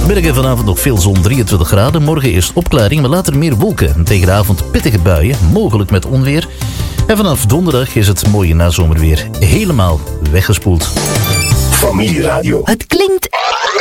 Middag en vanavond nog veel zon, 23 graden. Morgen eerst opklaring, maar later meer wolken. Tegen de avond pittige buien, mogelijk met onweer. En vanaf donderdag is het mooie nazomerweer helemaal weggespoeld. Familieradio. Het klinkt